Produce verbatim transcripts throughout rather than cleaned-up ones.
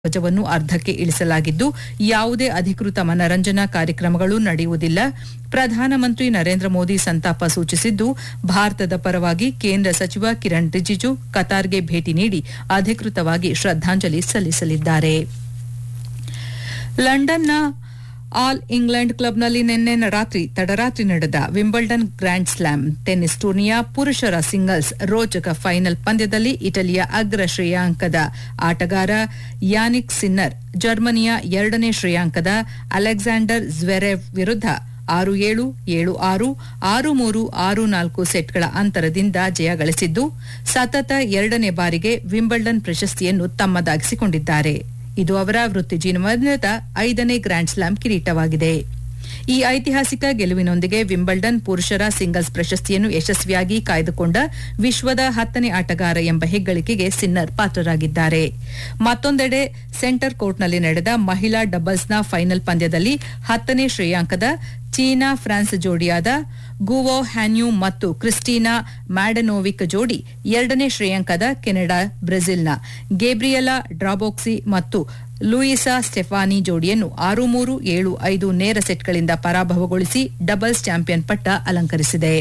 ಧ್ವಜವನ್ನು ಅರ್ಧಕ್ಕೆ ಇಳಿಸಲಾಗಿದ್ದು ಯಾವುದೇ ಅಧಿಕೃತ ಮನರಂಜನಾ ಕಾರ್ಯಕ್ರಮಗಳು ನಡೆಯುವುದಿಲ್ಲ. ಪ್ರಧಾನಮಂತ್ರಿ ನರೇಂದ್ರ ಮೋದಿ ಸಂತಾಪ ಸೂಚಿಸಿದ್ದು, ಭಾರತದ ಪರವಾಗಿ ಕೇಂದ್ರ ಸಚಿವ ಕಿರಣ್ ರಿಜಿಜು ಕತಾರ್ಗೆ ಭೇಟಿ ನೀಡಿ ಅಧಿಕೃತವಾಗಿ ಶ್ರದ್ಧಾಂಜಲಿ ಸಲ್ಲಿಸಲಿದ್ದಾರೆ. ಲಂಡನ್ನ ಆಲ್ ಇಂಗ್ಲೆಂಡ್ ಕ್ಲಬ್ನಲ್ಲಿ ನಿನ್ನೆ ರಾತ್ರಿ ತಡರಾತ್ರಿ ನಡೆದ ವಿಂಬಲ್ಡನ್ ಗ್ರ್ಯಾಂಡ್ ಸ್ಲಾಮ್ ಟೆನ್ನಿಸ್ ಟೂರ್ನಿಯ ಪುರುಷರ ಸಿಂಗಲ್ಸ್ ರೋಚಕ ಫೈನಲ್ ಪಂದ್ಯದಲ್ಲಿ ಇಟಲಿಯ ಅಗ್ರ ಶ್ರೇಯಾಂಕದ ಆಟಗಾರ ಯಾನಿಕ್ ಸಿನ್ನರ್ ಜರ್ಮನಿಯ ಎರಡನೇ ಶ್ರೇಯಾಂಕದ ಅಲೆಕ್ಸಾಂಡರ್ ಜ್ವೆರೆವ್ ವಿರುದ್ಧ ಆರು ಏಳು, ಏಳು ಆರು, ಆರು ಮೂರು, ಆರು ನಾಲ್ಕು ಸೆಟ್ಗಳ ಅಂತರದಿಂದ ಜಯ ಗಳಿಸಿದ್ದು ಸತತ ಎರಡನೇ ಬಾರಿಗೆ ವಿಂಬಲ್ಡನ್ ಪ್ರಶಸ್ತಿಯನ್ನು ತಮ್ಮದಾಗಿಸಿಕೊಂಡಿದ್ದಾರೆ. ಇದು ಅವರ ವೃತ್ತಿ ಜೀವನದ ಐದನೇ ಗ್ರ್ಯಾಂಡ್ ಸ್ಲಾಮ್ ಕಿರೀಟವಾಗಿದೆ. ಈ ಐತಿಹಾಸಿಕ ಗೆಲುವಿನೊಂದಿಗೆ ವಿಂಬಲ್ಡನ್ ಪುರುಷರ ಸಿಂಗಲ್ಸ್ ಪ್ರಶಸ್ತಿಯನ್ನು ಯಶಸ್ವಿಯಾಗಿ ಕಾಯ್ದುಕೊಂಡ ವಿಶ್ವದ ಹತ್ತನೇ ಆಟಗಾರ ಎಂಬ ಹೆಗ್ಗಳಿಕೆಗೆ ಸಿನ್ನರ್ ಪಾತ್ರರಾಗಿದ್ದಾರೆ. ಮತ್ತೊಂದೆಡೆ ಸೆಂಟರ್ ಕೋರ್ಟ್ನಲ್ಲಿ ನಡೆದ ಮಹಿಳಾ ಡಬಲ್ಸ್ನ ಫೈನಲ್ ಪಂದ್ಯದಲ್ಲಿ ಹತ್ತನೇ ಶ್ರೇಯಾಂಕದ ಚೀನಾ ಫ್ರಾನ್ಸ್ ಜೋಡಿಯಾದ ಗುವೋ ಹ್ಯಾನ್ಯೂ ಮತ್ತು ಕ್ರಿಸ್ಟಿನಾ ಮ್ಯಾಡನೋವಿಕ್ ಜೋಡಿ ಎರಡನೇ ಶ್ರೇಯಾಂಕದ ಕೆನಡಾ ಬ್ರೆಜಿಲ್ನ ಗೇಬ್ರಿಯಲಾ ಡ್ರಾಬೋಕ್ಸಿ ಮತ್ತು ಲೂಯಿಸಾ ಸ್ಟೆಫಾನಿ ಜೋಡಿಯನ್ನು ಆರು ಮೂರು, ಏಳು ಐದು ನೇರ ಸೆಟ್ಗಳಿಂದ ಪರಾಭವಗೊಳಿಸಿ ಡಬಲ್ಸ್ ಚಾಂಪಿಯನ್ ಪಟ್ಟ ಅಲಂಕರಿಸಿದೆ.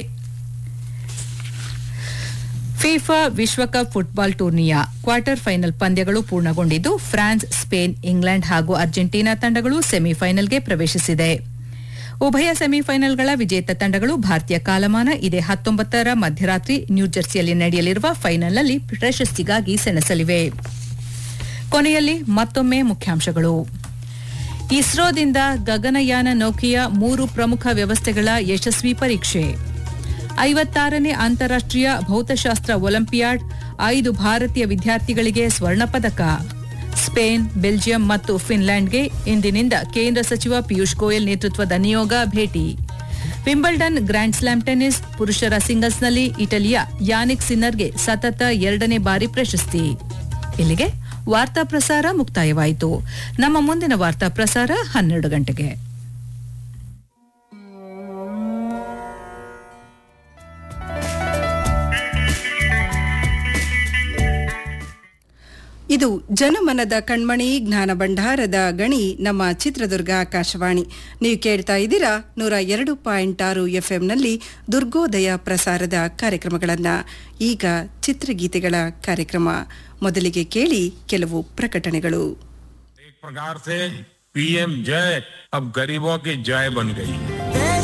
ಫಿಫಾ ವಿಶ್ವಕಪ್ ಫುಟ್ಬಾಲ್ ಟೂರ್ನಿಯ ಕ್ವಾರ್ಟರ್ ಫೈನಲ್ ಪಂದ್ಯಗಳು ಪೂರ್ಣಗೊಂಡಿದ್ದು ಫ್ರಾನ್ಸ್, ಸ್ಪೇನ್, ಇಂಗ್ಲೆಂಡ್ ಹಾಗೂ ಅರ್ಜೆಂಟೀನಾ ತಂಡಗಳು ಸೆಮಿಫೈನಲ್ಗೆ ಪ್ರವೇಶಿಸಿದೆ. ಉಭಯ ಸೆಮಿಫೈನಲ್ಗಳ ವಿಜೇತ ತಂಡಗಳು ಭಾರತೀಯ ಕಾಲಮಾನ ಇದೇ ಹತ್ತೊಂಬತ್ತರ ಮಧ್ಯರಾತ್ರಿ ನ್ಯೂಜೆರ್ಸಿಯಲ್ಲಿ ನಡೆಯಲಿರುವ ಫೈನಲ್ನಲ್ಲಿ ಪ್ರಶಸ್ತಿಗಾಗಿ ಸೆಣಸಲಿವೆ. ಕೊನೆಯಲ್ಲಿ ಮತ್ತೊಮ್ಮೆ ಮುಖ್ಯಾಂಶಗಳು. ಇಸ್ರೋದಿಂದ ಗಗನಯಾನ ನೌಕೆಯ ಮೂರು ಪ್ರಮುಖ ವ್ಯವಸ್ಥೆಗಳ ಯಶಸ್ವಿ ಪರೀಕ್ಷೆ. ಐವತ್ತಾರನೇ ಅಂತಾರಾಷ್ಟೀಯ ಭೌತಶಾಸ್ತ್ರ ಒಲಿಂಪಿಯಾಡ್, ಐದು ಭಾರತೀಯ ವಿದ್ಯಾರ್ಥಿಗಳಿಗೆ ಸ್ವರ್ಣ ಪದಕ. ಸ್ಪೇನ್, ಬೆಲ್ಜಿಯಂ ಮತ್ತು ಫಿನ್ಲ್ಯಾಂಡ್ಗೆ ಇಂದಿನಿಂದ ಕೇಂದ್ರ ಸಚಿವ ಪಿಯೂಷ್ ಗೋಯಲ್ ನೇತೃತ್ವದ ನಿಯೋಗ ಭೇಟಿ. ವಿಂಬಲ್ಡನ್ ಗ್ರ್ಯಾಂಡ್ ಸ್ಲಾಮ್ ಟೆನ್ನಿಸ್ ಪುರುಷರ ಸಿಂಗಲ್ಸ್ನಲ್ಲಿ ಇಟಲಿಯ ಯಾನಿಕ್ ಸಿನ್ನರ್ಗೆ ಸತತ ಎರಡನೇ ಬಾರಿ ಪ್ರಶಸ್ತಿ. ಇಲ್ಲಿಗೆ ವಾರ್ತಾ ಪ್ರಸಾರ ಮುಕ್ತಾಯವಾಯಿತು. ನಮ್ಮ ಮುಂದಿನ ವಾರ್ತಾ ಪ್ರಸಾರ ಹನ್ನೆರಡು ಗಂಟೆಗೆ. ಇದು ಜನಮನದ ಕಣ್ಮಣಿ ಜ್ಞಾನ ಭಂಡಾರದ ಗಣಿ ನಮ್ಮ ಚಿತ್ರದುರ್ಗ ಆಕಾಶವಾಣಿ. ನೀವು ಕೇಳ್ತಾ ಇದ್ದೀರಾ ನೂರ ಎರಡು ಪಾಯಿಂಟ್ ಆರು ಎಫ್ಎಂನಲ್ಲಿ ದುರ್ಗೋದಯ ಪ್ರಸಾರದ ಕಾರ್ಯಕ್ರಮಗಳನ್ನು. ಈಗ ಚಿತ್ರಗೀತೆಗಳ ಕಾರ್ಯಕ್ರಮ. ಮೊದಲಿಗೆ ಕೇಳಿ ಕೆಲವು ಪ್ರಕಟಣೆಗಳು. एक प्रकार से पीएम जय अब गरीबों की जय बन गई.